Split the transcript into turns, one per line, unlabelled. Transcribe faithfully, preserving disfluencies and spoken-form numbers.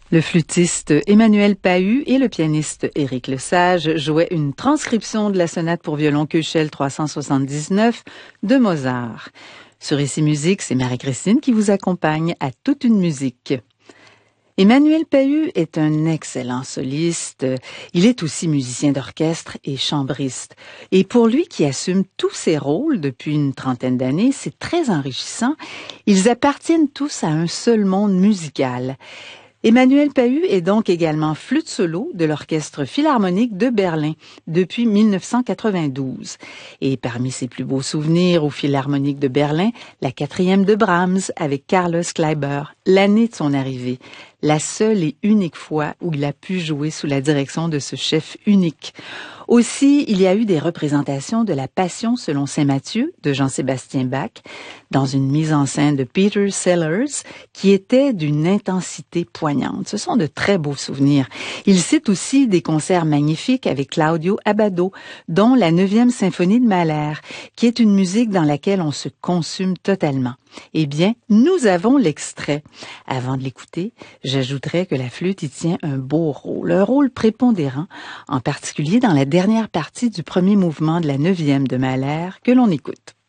Le flûtiste Emmanuel Pahud et le pianiste Éric Lesage jouaient une transcription de la sonate pour violon Köchel trois cent soixante-dix-neuf de Mozart. Sur Ici Musique, c'est Marie-Christine qui vous accompagne à toute une musique. Emmanuel Pahud est un excellent soliste. Il est aussi musicien d'orchestre et chambriste. Et pour lui qui assume tous ses rôles depuis une trentaine d'années, c'est très enrichissant. Ils appartiennent tous à un seul monde musical. Emmanuel Pahud est donc également flûte solo de l'Orchestre philharmonique de Berlin depuis mille neuf cent quatre-vingt-douze. Et parmi ses plus beaux souvenirs au Philharmonique de Berlin, la quatrième de Brahms avec Carlos Kleiber, l'année de son arrivée, la seule et unique fois où il a pu jouer sous la direction de ce chef unique. Aussi, il y a eu des représentations de la Passion selon saint Matthieu de Jean-Sébastien Bach dans une mise en scène de Peter Sellers qui était d'une intensité poignante. Ce sont de très beaux souvenirs. Il cite aussi des concerts magnifiques avec Claudio Abbado, dont la neuvième symphonie de Mahler, qui est une musique dans laquelle on se consume totalement. Eh bien, nous avons l'extrait. Avant de l'écouter, j'ajouterais que la flûte y tient un beau rôle, un rôle prépondérant, en particulier dans la dernière partie du premier mouvement de la neuvième de Mahler que l'on écoute.